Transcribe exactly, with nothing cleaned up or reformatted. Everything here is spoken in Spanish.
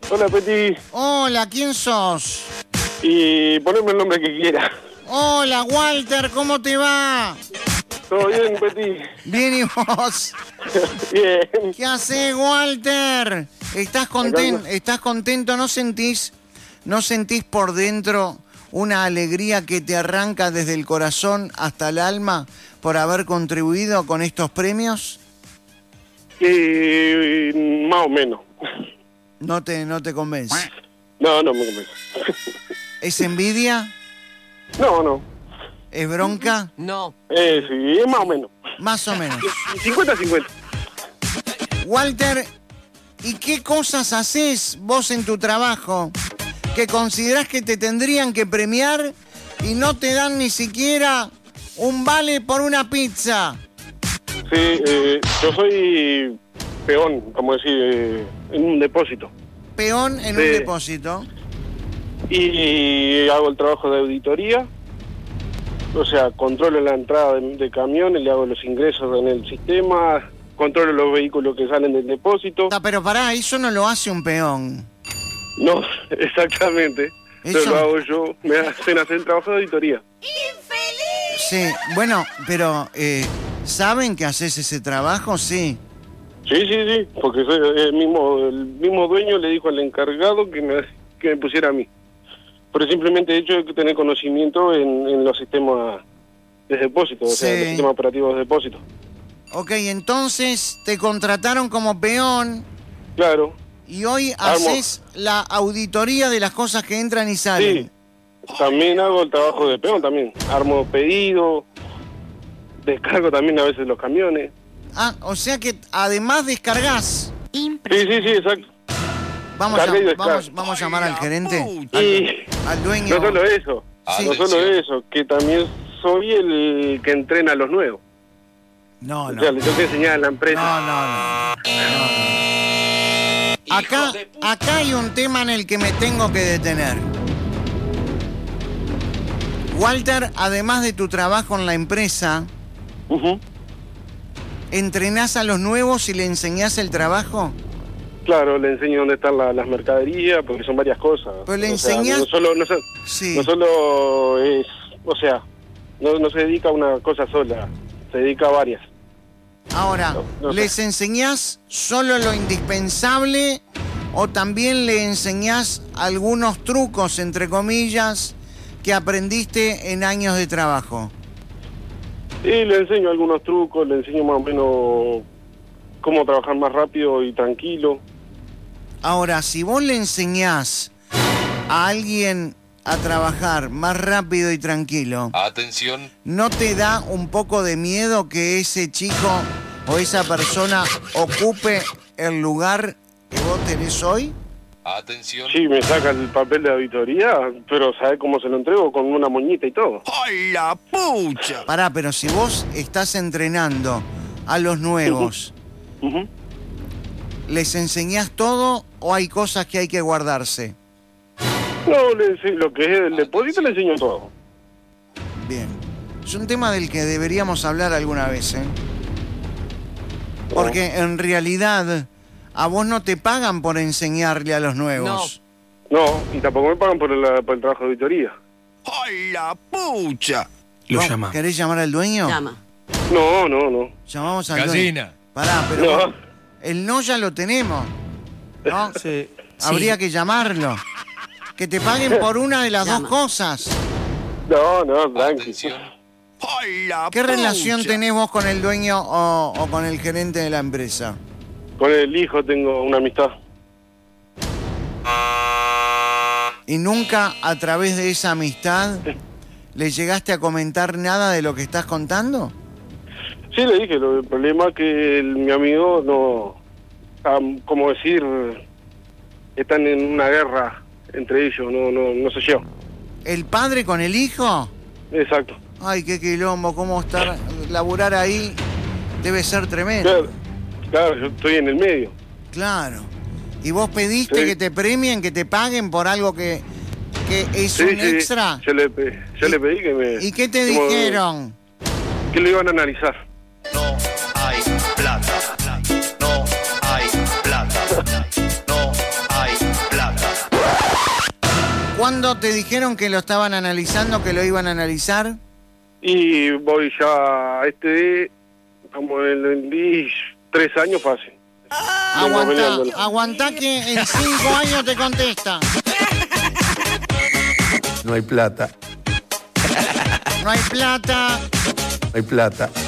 Hola, Peti. Hola, ¿quién sos? Y poneme el nombre que quiera. Hola, Walter, ¿cómo te va? ¿Todo bien, Peti? Bien, ¿y vos? Bien. ¿Qué haces, Walter? ¿Estás contento? ¿Estás contento? ¿No sentís, no sentís por dentro una alegría que te arranca desde el corazón hasta el alma por haber contribuido con estos premios? Y más o menos. No te, no te convence. No, no me convence. ¿Es envidia? No, no. ¿Es bronca? No. Eh, sí, es más o menos. Más o menos. cincuenta cincuenta. Walter, ¿y qué cosas haces vos en tu trabajo que considerás que te tendrían que premiar y no te dan ni siquiera un vale por una pizza? Sí, eh, yo soy peón, como decir, eh, en un depósito. Peón en Sí. un depósito. Y hago el trabajo de auditoría. O sea, controlo la entrada de, de camiones, le hago los ingresos en el sistema, controlo los vehículos que salen del depósito. Ah, pero pará, eso no lo hace un peón. No, exactamente. Eso- Eso lo hago yo. Me hacen hacer el trabajo de auditoría. Sí, bueno, pero eh, ¿saben que haces ese trabajo? Sí. Sí, sí, sí, porque soy el mismo, el mismo dueño le dijo al encargado que me, que me pusiera a mí. Por el simplemente hecho de que tener conocimiento en, en los sistemas de depósito, o sea, Sí. los sistemas operativos de depósito. Ok, entonces te contrataron como peón Claro, y hoy Armo. haces la auditoría de las cosas que entran y salen. sí. También hago el trabajo de peón también. Armo pedido, descargo también a veces los camiones. Ah, o sea que además descargas. Sí, sí, sí, exacto. Vamos a, Carga y descarga. vamos, vamos a llamar al gerente, Y al dueño. no solo eso, Sí. no solo eso, que también soy el que entrena a los nuevos. No, O no. sea, le tengo que enseñar a la empresa. No, no, no. No, no. Acá, acá hay un tema en el que me tengo que detener. Walter, además de tu trabajo en la empresa, Ujú. ¿entrenás a los nuevos y le enseñás el trabajo? Claro, le enseño dónde están la- las mercaderías, porque son varias cosas. Pero le O sea, enseñás- no solo, no, so- Sí. no solo es, o sea, no, no se dedica a una cosa sola, se dedica a varias. Ahora, No, no sé. ¿les enseñás solo lo indispensable o también le enseñás algunos trucos, entre comillas, que aprendiste en años de trabajo? Y le enseño algunos trucos, le enseño más o menos cómo trabajar más rápido y tranquilo. Ahora, si vos le enseñás a alguien a trabajar más rápido y tranquilo, Atención, ¿no te da un poco de miedo que ese chico o esa persona ocupe el lugar que vos tenés hoy? atención. Sí, me saca el papel de auditoría, pero ¿sabes cómo se lo entrego? Con una moñita y todo. ¡Ay, la pucha! Pará, pero si vos estás entrenando a los nuevos, Ujú. ¿les enseñás todo o hay cosas que hay que guardarse? No, le enseño, lo que es el depósito le enseño todo. Bien. Es un tema del que deberíamos hablar alguna vez, ¿eh? Porque en realidad a vos no te pagan por enseñarle a los nuevos. No, y tampoco me pagan por el, por el trabajo de auditoría. ¡Ay, la pucha! Lo ¿Cómo? llama. ¿Querés llamar al dueño? Llama. No, no, no. Llamamos al dueño. Gallina. Pará, pero No. el no ya lo tenemos, ¿no? Sí. Habría que llamarlo. Que te paguen por una de las Llama. dos cosas. No, no, tranqui. Atención. ¡Ay, la ¿Qué pucha! relación tenés vos con el dueño o, o con el gerente de la empresa? Con el hijo tengo una amistad. ¿Y nunca a través de esa amistad le llegaste a comentar nada de lo que estás contando? Sí, le dije, lo, el problema es que el- mi amigo no, am, como decir, están en una guerra entre ellos, no, no, no se llevan. ¿El padre con el hijo? Exacto. Ay, qué quilombo, cómo estar, laburar ahí debe ser tremendo. Claro, claro, yo estoy en el medio. Claro. ¿Y vos pediste Sí. que te premien, que te paguen por algo que, que es Sí, un sí, extra? yo le, pe- yo ¿Y- le pedí que me... ¿Y qué te como- dijeron? Que lo iban a analizar. No hay plata. No hay plata. No hay plata. ¿Cuándo te dijeron que lo estaban analizando, que lo iban a analizar? Y voy ya a este, vamos en el diez, tres años fácil. Vengo Aguantá, peleándolo. aguantá que en cinco años te contesta. No hay plata, No hay plata. no hay plata.